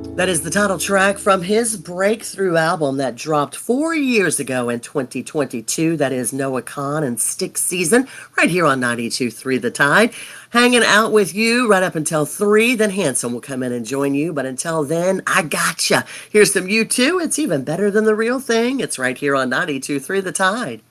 That is the title track from his breakthrough album that dropped 4 years ago in 2022. That is Noah Kahan and Stick Season, right here on 92.3 The Tide. Hanging out with you right up until 3. Then Hanson will come in and join you. But until then, I gotcha. Here's some U2. It's even better than the real thing. It's right here on 92.3 The Tide.